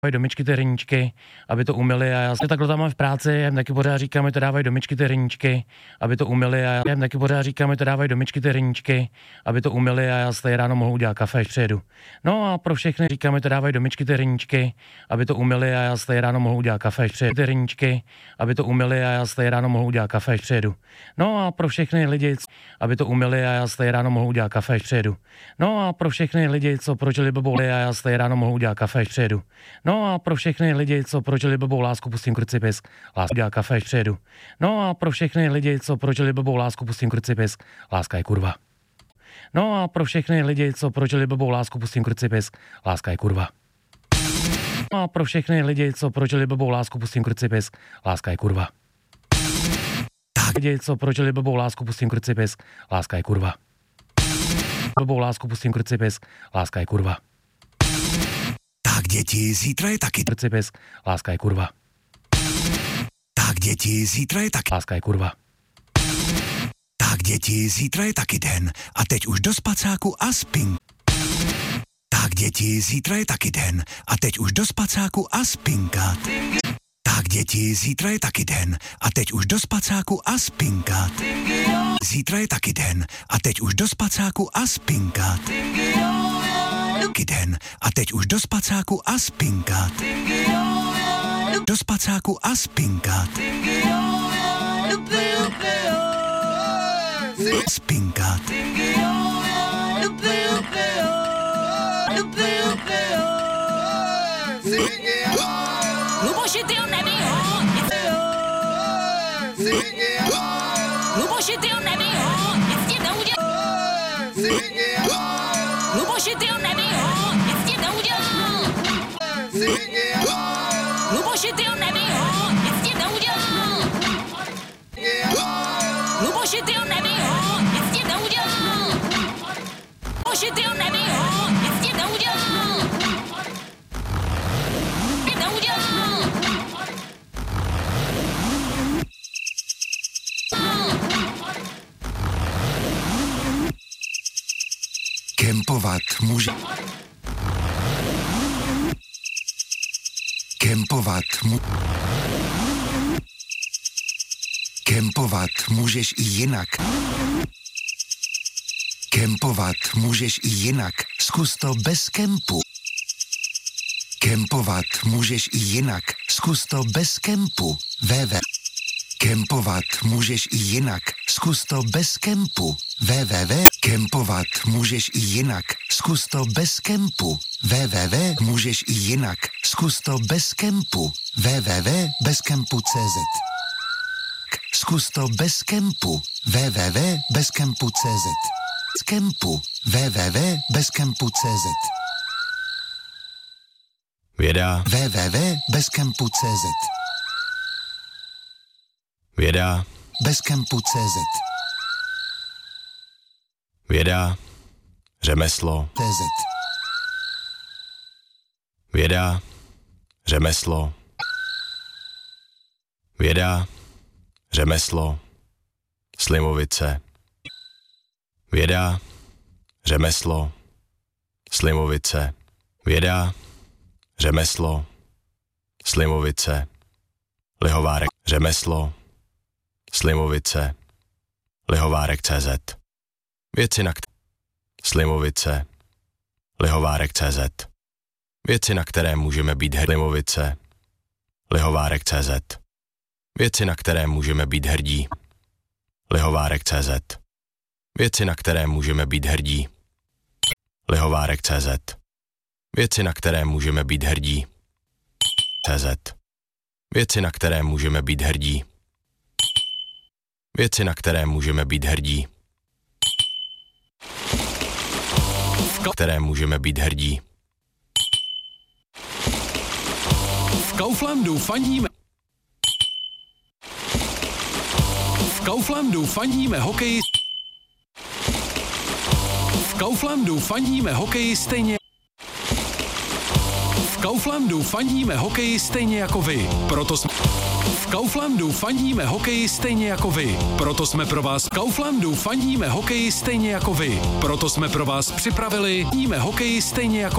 do myčky ty hřeníčky, aby to umyli a já si takhle tam mám v práci, já taky pořád říkám, že to dávají do myčky ty hřeníčky, aby to umyli a já taky pořád říkám, že to dávají do myčky ty hřeníčky, aby to umyli a já si tady ráno mohu udělat kafe, až přijedu. No a pro všechny říkám, že to dávají do myčky ty hřeníčky, aby to umyli a já si tady ráno mohu udělat kafe, až přijedu. Ty hřeníčky, aby to umyli a já si tady ráno mohu udělat kafe, až přijedu. No a pro všechny lidi, aby to umyli a já si tady ráno mohu udělat kafe, až přijedu. No a pro všechny lidi, co prožili blbou a já si tady ráno mohu udělat kafe, až přijedu. No a pro všechny lidi, co prožili blbou lásku, pustím krucipisk, lásku dělá kafe, až přijedu. No a pro všechny lidi, co prožili blbou lásku, pustím krucipisk, láska je kurva. No a pro všechny lidi, co prožili blbou lásku, pustím krucipisk, láska je kurva. No a pro všechny lidi, co prožili blbou lásku, pustím krucipisk, láska je kurva. Lidi, co prožili blbou lásku, pustím krucipisk, láska je kurva. Blbou lásku, pustím krucipisk, láska je kurva. Tak děti, zítra je taky krucipisk, láska je kurva. Tak děti, zítra je taky Láska je kurva. Tak děti, zítra je taky den a teď už do spacáku a spink. Tak děti, zítra je taky den a teď už do spacáku a spinkat. Tak děti, zítra je taky den a teď už do spacáku a spinkat. Zítra je taky den a teď už do spacáku a spinkat. Taky den a teď už do spacáku a spinkat. Do spacáku a spinkat. Spinkat. Luboši, ty ho neví, ho! Luboši, ty ho neví, ho! Nic ti neudělal! Luboši, ty ho neví, ho! Nic ti neudělal! Luboši, ty ho neví, ho! Nic ti neudělal! Luboši, ty ho neví, ho! Nic ti neudělal! Luboši, ty ho neví, ho! Nic ti neudělal! Nic neudělal! Kempovat může. Kempovat můžeš i jinak. Kempovat můžeš i jinak. Zkus to bez kempu. Kempovat můžeš i jinak. Zkus to bez kempu. Kempovat můžeš i jinak. Zkus to bez kempu. Kempovat můžeš i jinak. Zkus to bez kempu. Můžeš i jinak. Zkus to bez kempu. Bezkempu.cz. Zkus to bez kempu. Bezkempu.cz. Z kempu. Bezkempu.cz. Věda. Bezkempu.cz. Věda. Bezkempu.cz. Věda. Řemeslo. CZ. Věda. Řemeslo. Věda. Řemeslo. Slimovice. Věda. Řemeslo. Slimovice. Věda. Řemeslo. Slimovice. Lihovárek. Řemeslo. Slimovice. Lihovárek CZ. Věci na Slimovice. Lihovárek CZ. Věci, na které můžeme být Slimovice. Lihovárek CZ. Věci, na které můžeme být hrdí. Lihovárek CZ. Věci, na které můžeme být hrdí. Lihovárek CZ. Věci, na které můžeme být hrdí. CZ. Věci, na které můžeme být hrdí. Věci, na které můžeme být hrdí. Které můžeme být hrdí. V Kauflandu fandíme. V Kauflandu fandíme hokeji. V Kauflandu fandíme hokeji stejně. V Kauflandu fandíme hokeji stejně jako vy. Proto jsme v Kauflandu fandíme hokeji stejně jako vy. Proto jsme pro vás v Kauflandu fandíme hokeji stejně jako vy. Proto jsme pro vás připravili hokeji stejně jako